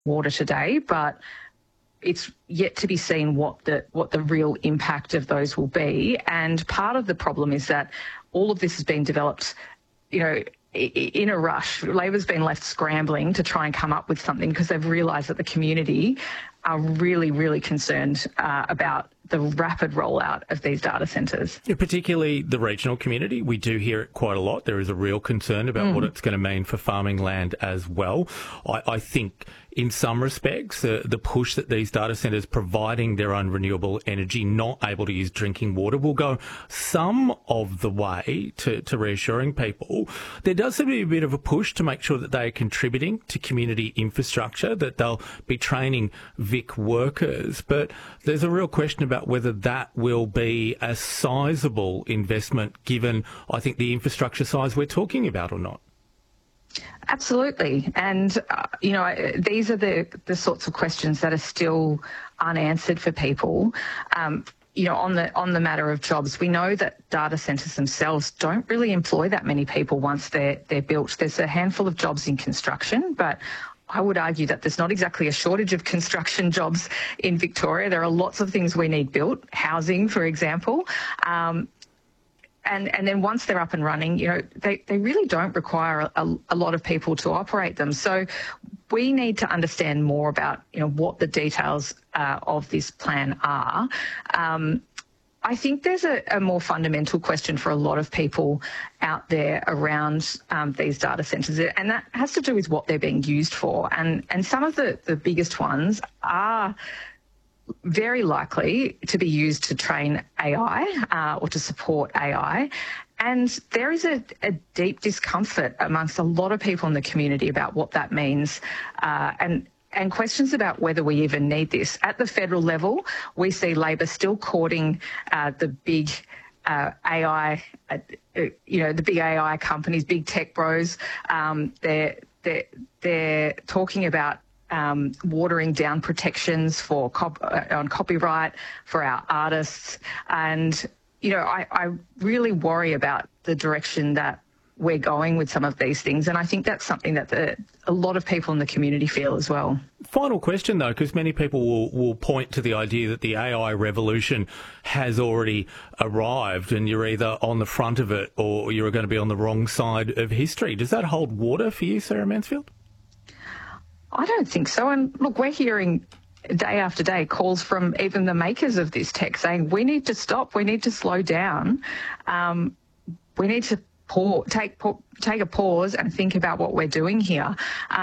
water today, but it's yet to be seen what the real impact of those will be. And part of the problem is that all of this has been developed, in a rush. Labor's been left scrambling to try and come up with something because they've realised that the community are really, really concerned about the rapid rollout of these data centres. Yeah, particularly the regional community. We do hear it quite a lot. There is a real concern about what it's going to mean for farming land as well. I think in some respects, the push that these data centres providing their own renewable energy, not able to use drinking water, will go some of the way to reassuring people. There does seem to be a bit of a push to make sure that they are contributing to community infrastructure, that they'll be training VIC workers. But there's a real question about whether that will be a sizable investment given, I think, the infrastructure size we're talking about or not. Absolutely. And, these are the sorts of questions that are still unanswered for people. On the matter of jobs, we know that data centres themselves don't really employ that many people once they're built. There's a handful of jobs in construction, but I would argue that there's not exactly a shortage of construction jobs in Victoria. There are lots of things we need built, housing, for example. And then once they're up and running, they really don't require a lot of people to operate them. So we need to understand more about, what the details of this plan are. I think there's a more fundamental question for a lot of people out there around these data centres, and that has to do with what they're being used for. And some of the biggest ones are very likely to be used to train AI or to support AI. And there is a deep discomfort amongst a lot of people in the community about what that means, and questions about whether we even need this. At the federal level, we see Labor still courting the big AI, the big AI companies, big tech bros. They're talking about watering down protections on copyright for our artists. And, I really worry about the direction that we're going with some of these things. And I think that's something that a lot of people in the community feel as well. Final question, though, because many people will point to the idea that the AI revolution has already arrived and you're either on the front of it or you're going to be on the wrong side of history. Does that hold water for you, Sarah Mansfield? I don't think so. And look, we're hearing day after day calls from even the makers of this tech saying we need to stop, we need to slow down, we need to take a pause and think about what we're doing here.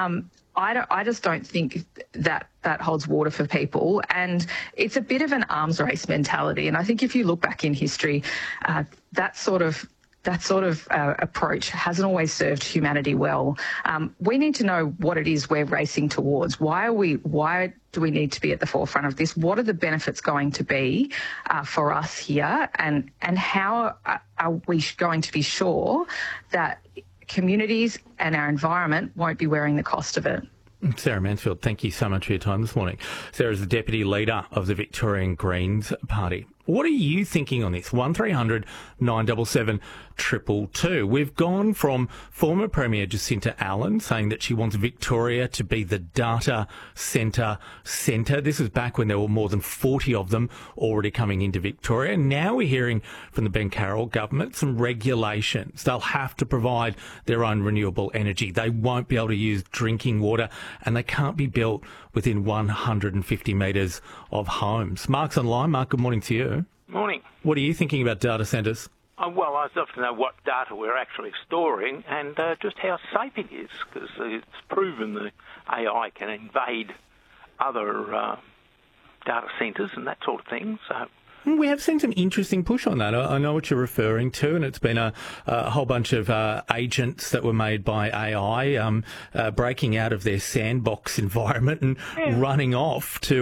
I just don't think that holds water for people, and it's a bit of an arms race mentality. And I think if you look back in history, that sort of approach hasn't always served humanity well. We need to know what it is we're racing towards. Why do we need to be at the forefront of this? What are the benefits going to be for us here? And how are we going to be sure that communities and our environment won't be wearing the cost of it? Sarah Mansfield, thank you so much for your time this morning. Sarah is the Deputy Leader of the Victorian Greens Party. What are you thinking on this? 1300 977 222. We've gone from former Premier Jacinta Allen saying that she wants Victoria to be the data centre. This was back when there were more than 40 of them already coming into Victoria. Now we're hearing from the Ben Carroll government some regulations. They'll have to provide their own renewable energy. They won't be able to use drinking water, and they can't be built within 150 metres of homes. Mark's online. Mark, good morning to you. Morning. What are you thinking about data centres? Well, I'd love to know what data we're actually storing and just how safe it is, because it's proven the AI can invade other data centres and that sort of thing. So we have seen some interesting push on that. I know what you're referring to, and it's been a whole bunch of agents that were made by AI breaking out of their sandbox environment and running off to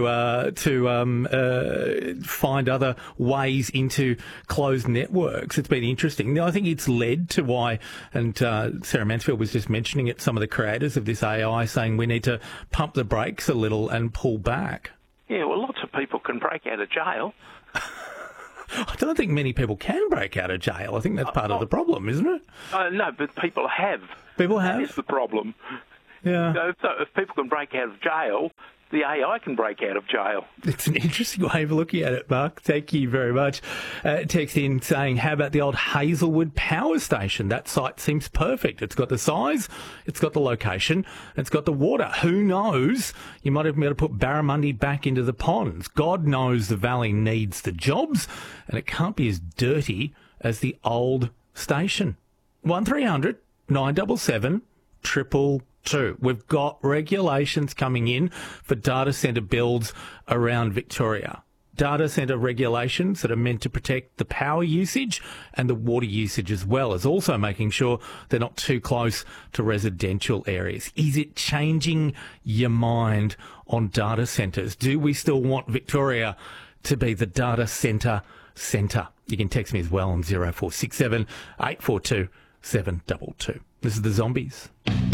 find other ways into closed networks. It's been interesting. I think it's led to why, and Sarah Mansfield was just mentioning it, some of the creators of this AI saying we need to pump the brakes a little and pull back. Yeah, well, lots of people can break out of jail. I don't think many people can break out of jail. I think that's part of the problem, isn't it? No, but people have. People have? That is the problem. Yeah. So if people can break out of jail, the AI can break out of jail. It's an interesting way of looking at it, Mark. Thank you very much. Text in saying, how about the old Hazelwood Power Station? That site seems perfect. It's got the size, it's got the location, it's got the water. Who knows? You might even be able to put barramundi back into the ponds. God knows the valley needs the jobs, and it can't be as dirty as the old station. 1300 977 222. We've got regulations coming in for data centre builds around Victoria. Data centre regulations that are meant to protect the power usage and the water usage as well as also making sure they're not too close to residential areas. Is it changing your mind on data centres? Do we still want Victoria to be the data centre? You can text me as well on 0467 842 722. This is the Zombies.